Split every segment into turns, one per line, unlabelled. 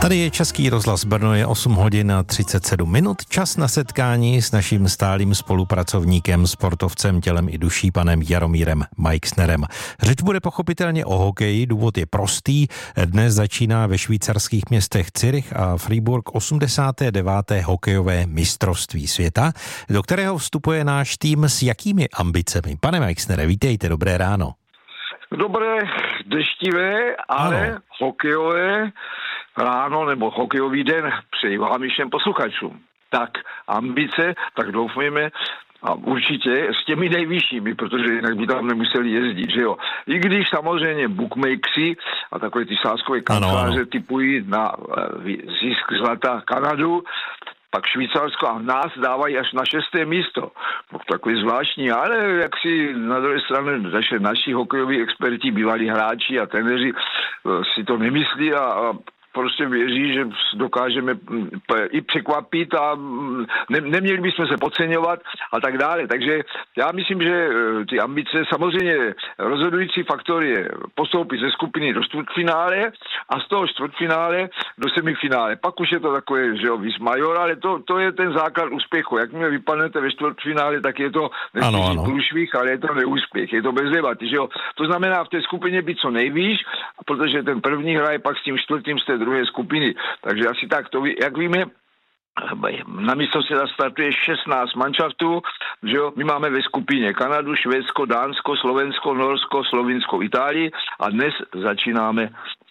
Tady je Český rozhlas Brno, je 8 hodin a 37 minut. Čas na setkání s naším stálým spolupracovníkem, sportovcem tělem i duší, panem Jaromírem Meixnerem. Řeč bude pochopitelně o hokeji, důvod je prostý. Dnes začíná ve švýcarských městech Zürich a Freiburg 89. hokejové mistrovství světa, do kterého vstupuje náš tým s jakými ambicemi. Pane Meixnere, vítejte, dobré ráno.
Dobré, deštivé, ale ano. Hokejové ráno nebo hokejový den přeji vám všem posluchačům. Tak ambice, tak doufujeme a určitě s těmi nejvyššími, protože jinak by tam nemuseli jezdit, že jo. I když samozřejmě bookmakeři a takové ty sázkové kanceláře typují na zisk zlata Kanadu, pak Švýcarsko a nás dávají až na 6. místo. Takový zvláštní, ale jak si na druhé straně naši hokejoví experti, bývalí hráči a trenéři si to nemyslí a prostě věří, že dokážeme i překvapit a neměli bychom se podceňovat a tak dále. Takže já myslím, že ty ambice, samozřejmě rozhodující faktor je postoupit ze skupiny do čtvrtfinále a z toho čtvrtfinále do semifinále. Pak už je to takové, že jo, vis major, ale to je ten základ úspěchu. Jakmile vypadnete ve čtvrtfinále, tak je to průšvih, ale je to neúspěch. Je to bez debaty, že jo. To znamená v té skupině být co nejvíš, protože ten první hraje pak s tím čtvrtým z té druhé skupiny. Takže asi tak, to jak víme, na mistrovství startuje 16 manšaftů, že jo, my máme ve skupině Kanadu, Švédsko, Dánsko, Slovensko, Norsko, Slovinsko, Itálii a dnes začínáme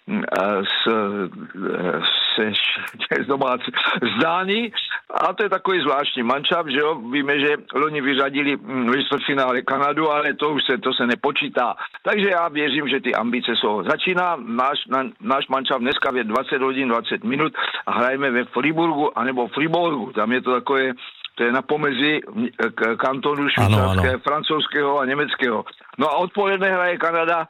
z Dánii a to je takový zvláštní manšaft, že jo, víme, že loni vyřadili ve čtvrtfinále Kanadu, ale to se nepočítá. Takže já věřím, že ty ambice jsou. Začíná náš manšaft dneska v 20 hodin 20 minut a hrajeme ve Freiburgu anebo Fribourgu. Tam je to takové, to je na pomezi kantonu švýcarského, francouzského a německého. No a odpoledne hraje Kanada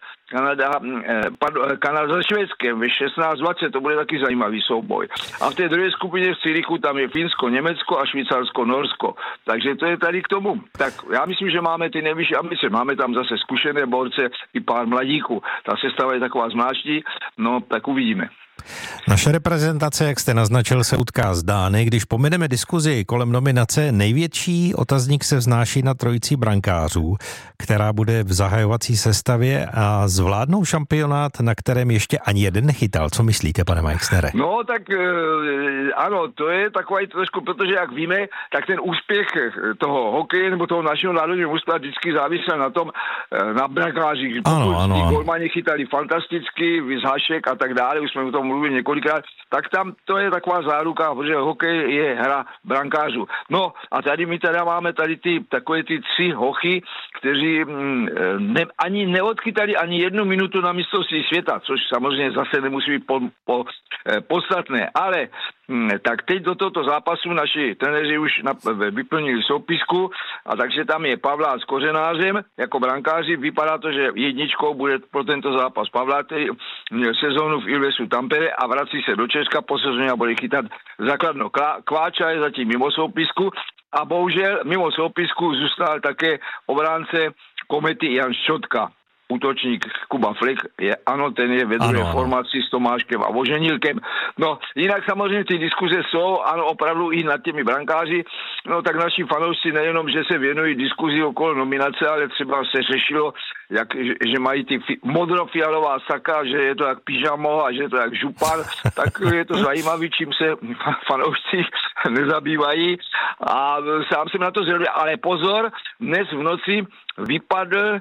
se Švédskem ve 16:20, to bude taky zajímavý souboj. A v té druhé skupině v Zürichu tam je Finsko, Německo a Švýcarsko, Norsko. Takže to je tady k tomu. Tak já myslím, že máme ty nejvyšší ambice. Máme tam zase zkušené borce i pár mladíků. Ta sestava je taková zvláštní, no tak uvidíme.
Naše reprezentace, jak jste naznačil, se utká s Dány. Když pomineme diskuzi kolem nominace, největší otazník se vznáší na trojicí brankářů, která bude v zahajovací sestavě a zvládnou šampionát, na kterém ještě ani jeden nechytal. Co myslíte, pane Meixnere?
No tak ano, to je takový trošku, protože jak víme, tak ten úspěch toho hokeje nebo toho našeho národního mužstva vždycky závisel na tom, na brankářích. Ano. Golmani chytali fantasticky, Vyzhašek a tak dále, už jsme o tom mluvili několikrát, tak tam to je taková záruka, protože hokej je hra brankářů. No a tady my teda máme takové ty 3 hochy, kteří ani neodchytali ani 1 minutu na mistrovství světa, což samozřejmě zase nemusí být podstatné, ale tak teď do tohoto zápasu naši trenéři už vyplnili soupisku a takže tam je Pavlát s Kořenářem jako brankáři. Vypadá to, že jedničkou bude pro tento zápas Pavlát, který měl sezónu v Ilvesu Tampere a vrací se do Česka po sezóně a bude chytat základno. Kváča je zatím mimo soupisku a bohužel mimo soupisku zůstal také obránce Komety Jan Ščotka. Útočník Kuba Flick ten je ve druhé formaci s Tomáškem a Voženílkem. No, jinak samozřejmě ty diskuze jsou, ano, opravdu i nad těmi brankáři, no tak naši fanoušci nejenom, že se věnují diskuzi okolo nominace, ale třeba se řešilo, že mají ty modrofialová saka, že je to jak pyžamo a že je to jak župan, tak je to zajímavý, čím se fanoušci nezabývají a sám jsem na to zvědavý, ale pozor, dnes v noci vypadl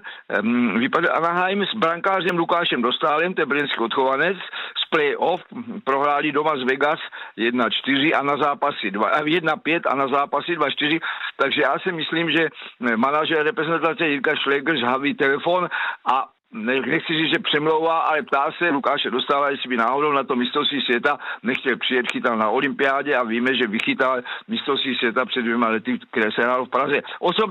Anaheim s brankářem Lukášem Dostálem, to je brněnský odchovanec, z play-off prohráli doma z Vegas 1-4 a na zápasy 1-5 a na zápasy 2-4, takže já si myslím, že manažer reprezentace Jirka Šléger žhaví telefon a nechci říct, že přemlouvá, ale ptá se Lukáše Dostála, jestli by náhodou na to mistrovství světa nechtěl přijet, chytal na olympiádě a víme, že vychytal mistrovství světa před 2 lety, které se hrálo v Praze.